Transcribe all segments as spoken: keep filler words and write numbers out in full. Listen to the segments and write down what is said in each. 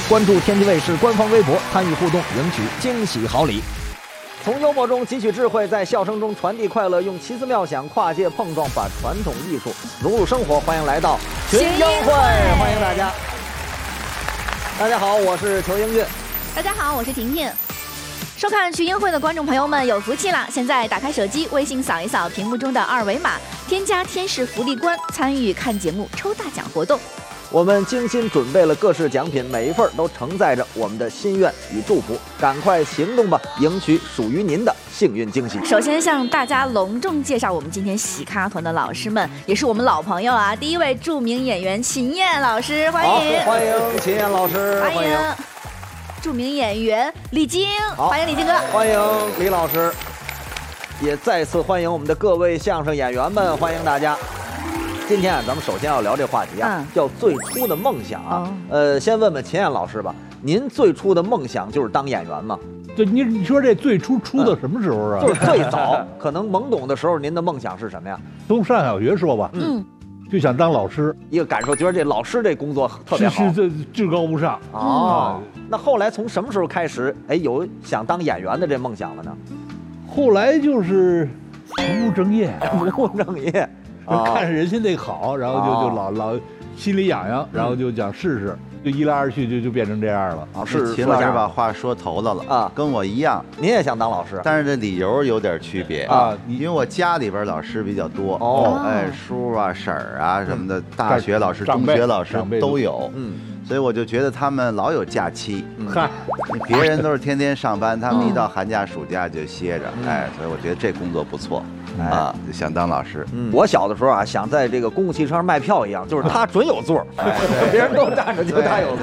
关注天津卫视官方微博，参与互动，赢取惊喜好礼。从幽默中汲取智慧，在笑声中传递快乐，用奇思妙想跨界碰撞，把传统艺术融入生活。欢迎来到群英会，欢迎大家。大家好，我是裘英俊。 大家好，我是婷婷。收看群英会的观众朋友们有福气啦！现在打开手机，微信扫一扫屏幕中的二维码，添加天使福利官，参与看节目抽大奖活动。 我们精心准备了各式奖品，每一份都承载着我们的心愿与祝福。赶快行动吧，赢取属于您的幸运惊喜。 首先向大家隆重介绍我们今天喜咖团的老师们，也是我们老朋友啊！第一位著名演员秦燕老师，欢迎！ 欢迎秦燕老师， 欢迎！著名演员李菁，欢迎李菁哥！ 欢迎李老师！也再次欢迎我们的各位相声演员们，欢迎大家！今天啊，咱们首先要聊这话题啊，嗯、叫最初的梦想啊。哦、呃，先问问秦燕老师吧，您最初的梦想就是当演员吗？ 对，你你说这最初出的什么时候啊？ 嗯、就是最早，可能懵懂的时候，您的梦想是什么呀？ 从上小学说吧，嗯，就想当老师， 一个感受，觉得这老师这工作特别好， 是是至高无上哦。嗯、那后来从什么时候开始，哎，有想当演员的这梦想了呢？ 后来就是不务正业， 不务正业。 看着人家那好，然后就就老老心里痒痒，然后就想试试，就一来二去就就变成这样了。 啊，是秦老师把话说头了了啊，跟我一样， 您也想当老师， 但是这理由有点区别啊，因为我家里边老师比较多哦，哎，叔啊、婶儿啊什么的，大学老师、中学老师都有，嗯。所以我就觉得他们老有假期，嗨、嗯，别人都是天天上班，他们一到寒假暑假就歇着，嗯、哎，所以我觉得这工作不错，哎、啊，就想当老师。 嗯，我小的时候啊，想在这个公共汽车上卖票一样，就是他准有座，哎、别人都站着，就他有座。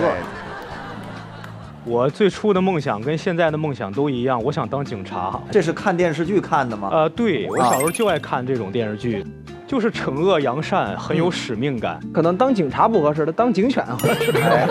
我最初的梦想跟现在的梦想都一样，我想当警察。 这是看电视剧看的吗？ 呃，对，我小时候就爱看这种电视剧。就是惩恶扬善，很有使命感。 可能当警察不合适的，当警犬合适。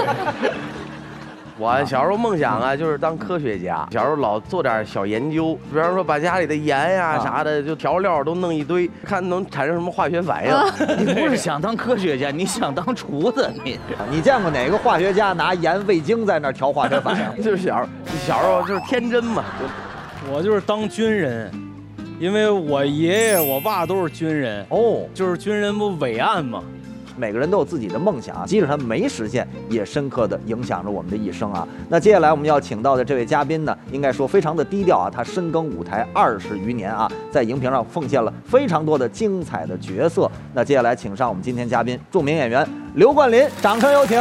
我小时候梦想啊，就是当科学家。小时候老做点小研究，比方说把家里的盐呀、啊、啥的，就调料都弄一堆，看能产生什么化学反应。啊、 你不是想当科学家，你想当厨子。你你见过哪个化学家拿盐味精在那调化学反应？ 就是小小时候就是天真嘛。 我就是当军人。因为我爷爷我爸都是军人哦，就是军人不伟岸嘛。 每个人都有自己的梦想，即使他没实现，也深刻的影响着我们的一生啊。那接下来我们要请到的这位嘉宾呢，应该说非常的低调啊。他深耕舞台二十余年啊，在荧屏上奉献了非常多的精彩的角色。那接下来请上我们今天嘉宾，著名演员刘冠霖，掌声有请。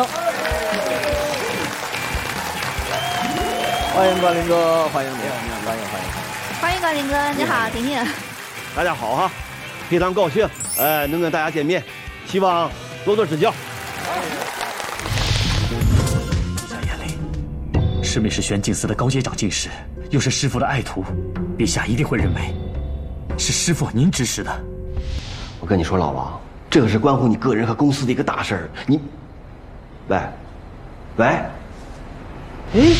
欢迎冠霖哥，欢迎您，欢迎欢迎。 欢迎冠霖哥，你好，婷婷。 大家好哈，非常高兴，呃，能跟大家见面，希望多多指教。 陛下眼里，师妹是玄镜司的高阶长进士，又是师父的爱徒，陛下一定会认为是师父您指使的。 我跟你说，老王，这个是关乎你个人和公司的一个大事儿。你，喂，喂， 哎。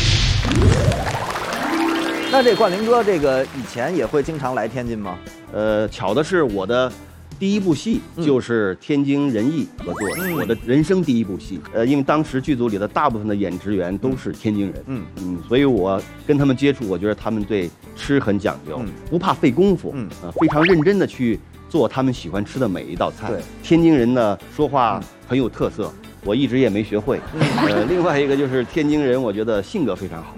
那这冠霖哥，这个以前也会经常来天津吗？ 呃，巧的是，我的第一部戏就是天津人艺合作的，嗯、我的人生第一部戏。呃，因为当时剧组里的大部分的演职员都是天津人，嗯嗯，所以我跟他们接触，我觉得他们对吃很讲究，嗯、不怕费功夫，嗯啊、呃，非常认真的去做他们喜欢吃的每一道菜。对，天津人呢说话很有特色。我一直也没学会，呃，另外一个就是天津人，我觉得性格非常好，